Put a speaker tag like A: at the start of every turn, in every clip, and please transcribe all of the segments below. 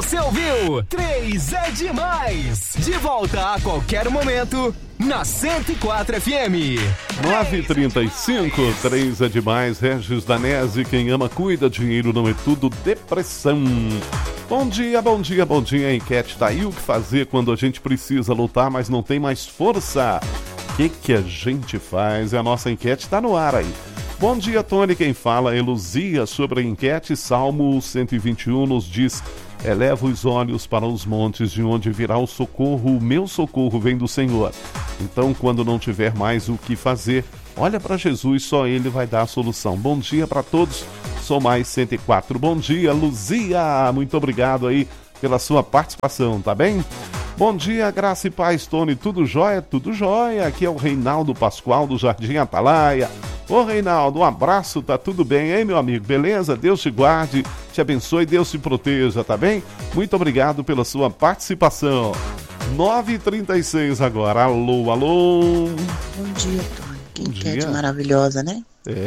A: Você ouviu? 3 é demais. De volta a qualquer momento na 104 FM.
B: 9h35, 3 é demais. Regis Danese, quem ama cuida, dinheiro não é tudo, depressão. Bom dia, bom dia, bom dia. A enquete tá aí, o que fazer quando a gente precisa lutar, mas não tem mais força? O que a gente faz? A nossa enquete tá no ar aí. Bom dia, Tony, quem fala é Luzia. Sobre a enquete, Salmo 121 nos diz: eleva os olhos para os montes, de onde virá o socorro. O meu socorro vem do Senhor. Então, quando não tiver mais o que fazer, olha para Jesus, só Ele vai dar a solução. Bom dia para todos, sou mais 104. Bom dia, Luzia, muito obrigado aí pela sua participação, tá bem? Bom dia, graça e paz, Tony, tudo jóia? Tudo jóia, aqui é o Reinaldo Pascoal do Jardim Atalaia. Ô Reinaldo, um abraço, tá tudo bem, hein, meu amigo? Beleza? Deus te guarde, te abençoe, Deus te proteja, tá bem? Muito obrigado pela sua participação. 9h36 agora, alô, alô.
C: Bom dia, Tony. Que enquete
B: dia.
C: maravilhosa, né?
B: É.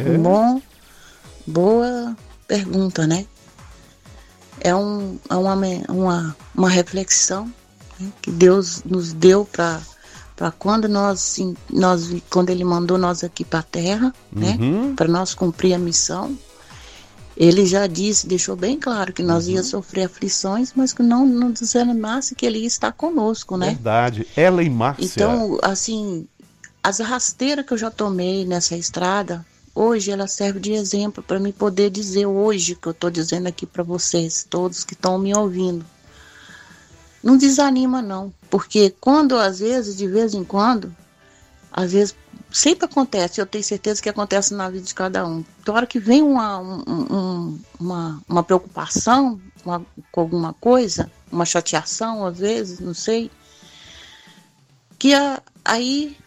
C: Boa pergunta, né? É uma reflexão, né, que Deus nos deu para quando quando Ele mandou nós aqui para a Terra, né? Para nós cumprir a missão. Ele já disse, deixou bem claro que nós ia sofrer aflições, mas que não desanimasse, que Ele ia estar conosco, né?
B: Verdade. Ela e Márcia.
C: Então, assim, as rasteiras que eu já tomei nessa estrada, hoje ela serve de exemplo para mim poder dizer hoje, que eu estou dizendo aqui para vocês, todos que estão me ouvindo. Não desanima não, porque quando às vezes, de vez em quando, às vezes sempre acontece, eu tenho certeza que acontece na vida de cada um. Toda hora que vem uma preocupação com alguma coisa, uma chateação às vezes, não sei, que aí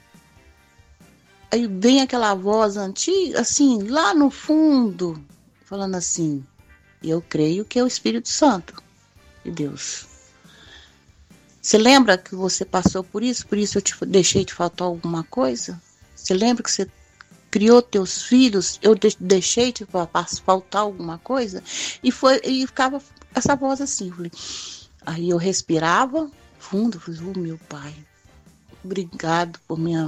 C: vem aquela voz antiga, assim, lá no fundo, falando assim: eu creio que é o Espírito Santo de Deus. Você lembra que você passou por isso eu te deixei de faltar alguma coisa? Você lembra que você criou teus filhos, eu deixei de faltar alguma coisa? E ficava essa voz assim, falei. Aí eu respirava fundo, falei: oh, meu Pai, obrigado por me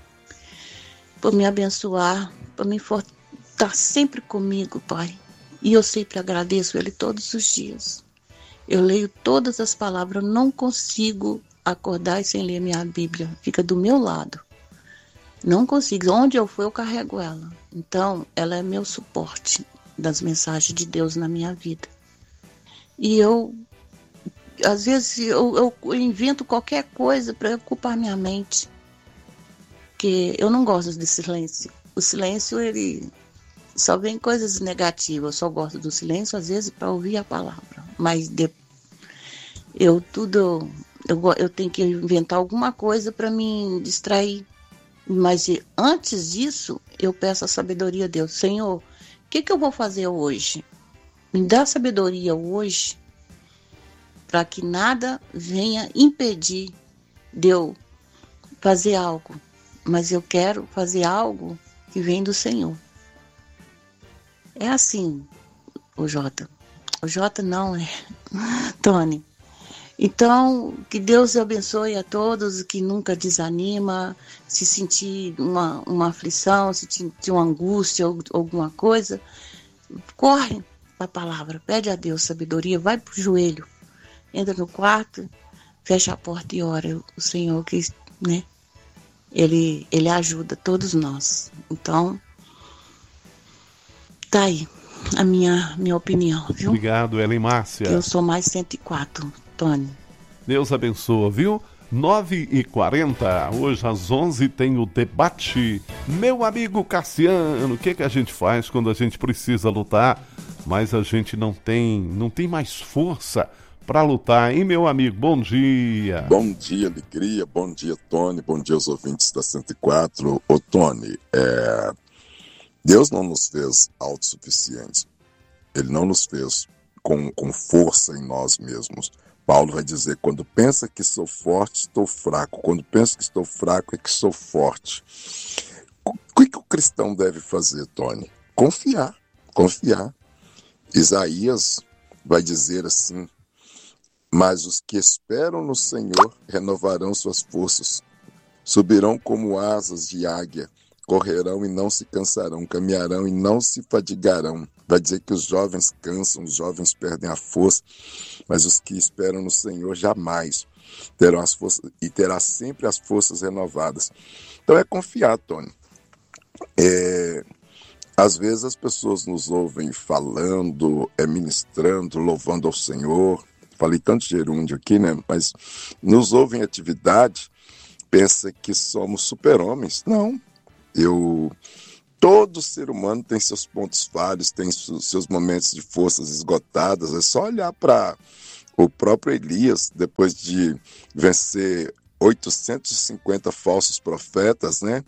C: abençoar, por me estar sempre comigo, Pai. E eu sempre agradeço Ele todos os dias. Eu leio todas as palavras, eu não consigo acordar sem ler minha Bíblia. Fica do meu lado. Não consigo. Onde eu for, eu carrego ela. Então, ela é meu suporte das mensagens de Deus na minha vida. E às vezes, eu invento qualquer coisa para ocupar minha mente. Porque eu não gosto de silêncio. O silêncio, ele só vem coisas negativas. Eu só gosto do silêncio, às vezes, para ouvir a palavra. Mas eu tenho que inventar alguma coisa para me distrair. Mas antes disso, eu peço a sabedoria a Deus. Senhor, o que eu vou fazer hoje? Me dá sabedoria hoje para que nada venha impedir de eu fazer algo. Mas eu quero fazer algo que vem do Senhor. É assim, o Jota. O Jota não é, Tony. Então, que Deus abençoe a todos, que nunca desanima, se sentir uma aflição, se sentir uma angústia ou alguma coisa, corre para a palavra, pede a Deus sabedoria, vai pro joelho, entra no quarto, fecha a porta e ora. O Senhor, que, né, Ele ajuda todos nós. Então, tá aí a minha opinião, viu?
B: Obrigado, Ellen Márcia.
C: Eu sou mais 104, Tony.
B: Deus abençoa, viu? 9h40, hoje às 11 tem o debate. Meu amigo Cassiano, o que a gente faz quando a gente precisa lutar, mas a gente não tem mais força para lutar, hein, meu amigo? Bom dia.
D: Bom dia, alegria. Bom dia, Tony. Bom dia aos ouvintes da 104. Ô, Tony, Deus não nos fez autossuficientes. Ele não nos fez com força em nós mesmos. Paulo vai dizer: quando pensa que sou forte, estou fraco. Quando penso que estou fraco, é que sou forte. O que o cristão deve fazer, Tony? Confiar. Isaías vai dizer assim: Mas os que esperam no Senhor renovarão suas forças. Subirão como asas de águia, correrão e não se cansarão, caminharão e não se fadigarão. Vai dizer que os jovens cansam, os jovens perdem a força, mas os que esperam no Senhor jamais terão as forças e terá sempre as forças renovadas. Então é confiar, Tony. Às vezes as pessoas nos ouvem falando, ministrando, louvando ao Senhor. Falei tanto gerúndio aqui, né? Mas nos ouvem em atividade, pensa que somos super-homens. Não. Todo ser humano tem seus pontos falhos, tem seus momentos de forças esgotadas. É só olhar para o próprio Elias, depois de vencer 850 falsos profetas, né?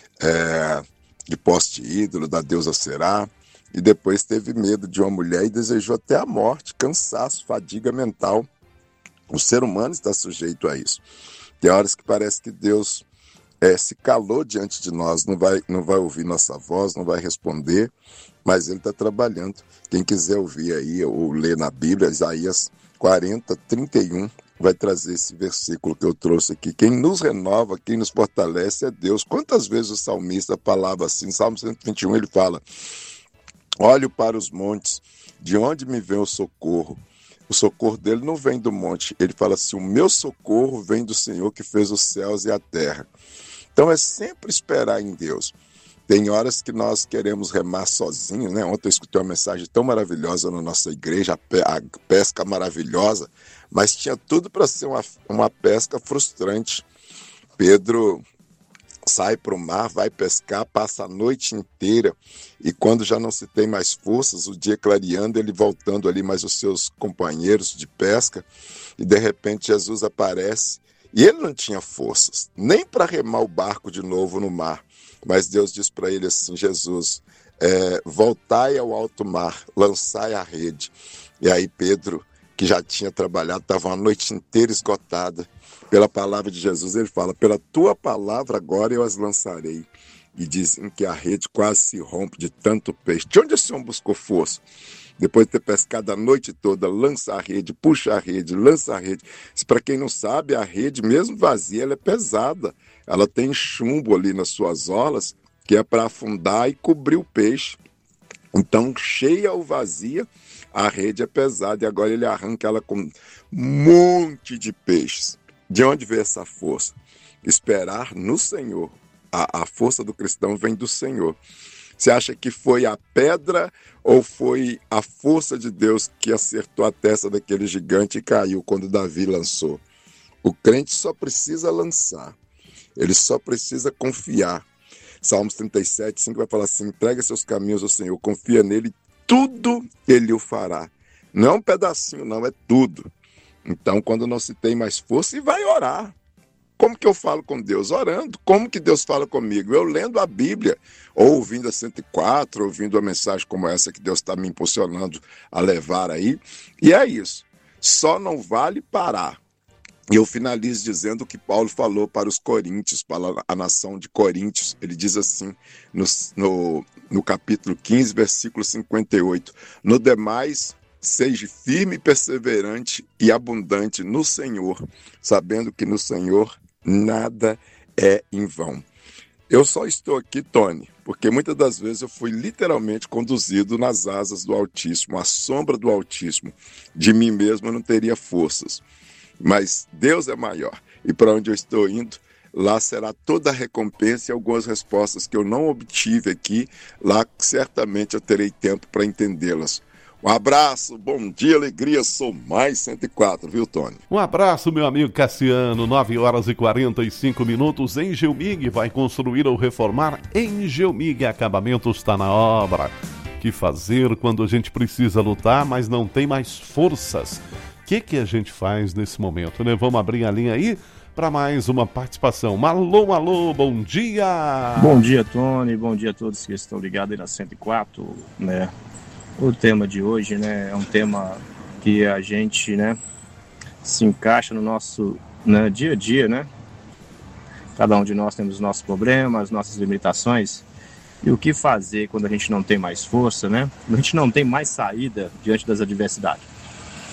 D: De poste ídolo, da deusa Será, e depois teve medo de uma mulher e desejou até a morte, cansaço, fadiga mental. O ser humano está sujeito a isso. Tem horas que parece que Deus se calou diante de nós, não vai ouvir nossa voz, não vai responder, mas Ele está trabalhando. Quem quiser ouvir aí ou ler na Bíblia, Isaías 40, 31, vai trazer esse versículo que eu trouxe aqui. Quem nos renova, quem nos fortalece é Deus. Quantas vezes o salmista falava assim? No Salmo 121 ele fala: olho para os montes, de onde me vem o socorro? O socorro dele não vem do monte. Ele fala assim: o meu socorro vem do Senhor que fez os céus e a terra. Então é sempre esperar em Deus. Tem horas que nós queremos remar sozinhos, né? Ontem eu escutei uma mensagem tão maravilhosa na nossa igreja, a pesca maravilhosa, mas tinha tudo para ser uma pesca frustrante. Pedro sai para o mar, vai pescar, passa a noite inteira, e quando já não se tem mais forças, o dia clareando, ele voltando ali mais os seus companheiros de pesca, e de repente Jesus aparece, e ele não tinha forças, nem para remar o barco de novo no mar. Mas Deus diz para ele assim: Jesus, voltai ao alto mar, lançai a rede. E aí Pedro, que já tinha trabalhado, estava uma noite inteira esgotada, pela palavra de Jesus, ele fala: pela tua palavra agora eu as lançarei. E dizem que a rede quase se rompe de tanto peixe. De onde o Senhor buscou força? Depois de ter pescado a noite toda, lança a rede, puxa a rede, lança a rede. Para quem não sabe, a rede, mesmo vazia, ela é pesada. Ela tem chumbo ali nas suas orlas, que é para afundar e cobrir o peixe. Então, cheia ou vazia, a rede é pesada. E agora ele arranca ela com um monte de peixes. De onde vem essa força? Esperar no Senhor. A força do cristão vem do Senhor. Você acha que foi a pedra ou foi a força de Deus que acertou a testa daquele gigante e caiu quando Davi lançou? O crente só precisa lançar. Ele só precisa confiar. Salmos 37, 5 vai falar assim: entrega seus caminhos ao Senhor, confia nele, tudo ele o fará. Não é um pedacinho, não, é tudo. Então, quando não se tem mais força, e vai orar. Como que eu falo com Deus? Orando. Como que Deus fala comigo? Eu lendo a Bíblia, ou ouvindo a 104, ouvindo uma mensagem como essa que Deus está me impulsionando a levar aí. E é isso. Só não vale parar. E eu finalizo dizendo o que Paulo falou para os coríntios, para a nação de Coríntios. Ele diz assim, no capítulo 15, versículo 58. No demais, seja firme e perseverante e abundante no Senhor, sabendo que no Senhor nada é em vão. Eu só estou aqui, Tony, porque muitas das vezes eu fui literalmente conduzido nas asas do Altíssimo, à sombra do Altíssimo. De mim mesmo eu não teria forças. Mas Deus é maior, e para onde eu estou indo, lá será toda a recompensa e algumas respostas que eu não obtive aqui, lá certamente eu terei tempo para entendê-las. Um abraço, bom dia, alegria, sou mais 104, viu, Tony?
B: Um abraço, meu amigo Cassiano, 9 horas e 45 minutos, Engelmig vai construir ou reformar. Engelmig Acabamentos está na obra. O que fazer quando a gente precisa lutar, mas não tem mais forças? O que a gente faz nesse momento, né? Vamos abrir a linha aí para mais uma participação. Alô, alô, bom dia!
E: Bom dia, Tony, bom dia a todos que estão ligados aí na 104, né? O tema de hoje, né, é um tema que a gente, né, se encaixa no nosso dia a dia, né? Cada um de nós temos os nossos problemas, nossas limitações. E o que fazer quando a gente não tem mais força, né? Quando a gente não tem mais saída diante das adversidades.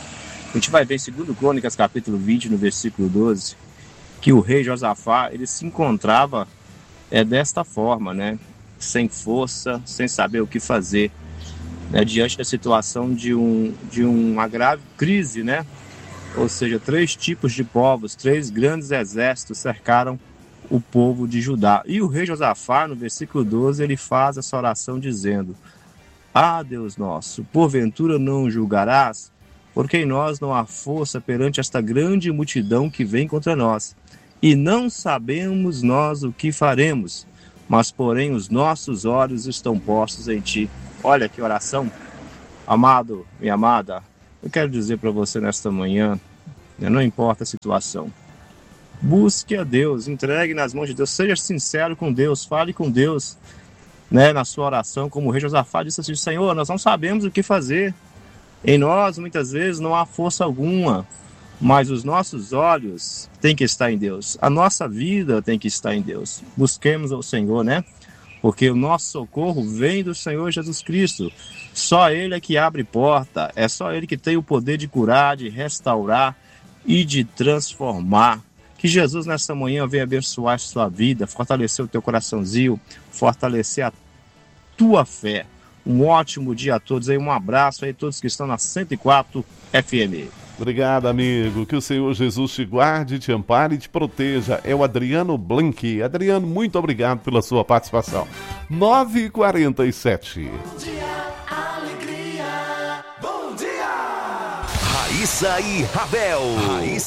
E: A gente vai ver em 2 Crônicas, capítulo 20, no versículo 12, que o rei Josafá, ele se encontrava desta forma, né? Sem força, sem saber o que fazer, né? Diante da situação de uma grave crise, né? Ou seja, 3 tipos de povos, 3 grandes exércitos cercaram o povo de Judá. E o rei Josafá, no versículo 12, ele faz essa oração dizendo: Ah, Deus nosso, porventura não julgarás? Porque em nós não há força perante esta grande multidão que vem contra nós. E não sabemos nós o que faremos, mas porém os nossos olhos estão postos em ti. Olha que oração. Amado, minha amada, eu quero dizer para você nesta manhã, não importa a situação, busque a Deus, entregue nas mãos de Deus, seja sincero com Deus, fale com Deus, né, na sua oração, como o rei Josafá disse assim: Senhor, nós não sabemos o que fazer. Em nós, muitas vezes, não há força alguma, mas os nossos olhos têm que estar em Deus. A nossa vida tem que estar em Deus. Busquemos ao Senhor, né? Porque o nosso socorro vem do Senhor Jesus Cristo. Só Ele é que abre porta. É só Ele que tem o poder de curar, de restaurar e de transformar. Que Jesus nessa manhã venha abençoar a sua vida, fortalecer o teu coraçãozinho, fortalecer a tua fé. Um ótimo dia a todos aí, um abraço aí a todos que estão na 104 FM.
B: Obrigado, amigo. Que o Senhor Jesus te guarde, te ampare e te proteja. É o Adriano Blanqui. Adriano, muito obrigado pela sua participação. 9h47.
A: Bom dia, alegria. Bom dia. Raíssa e Ravel.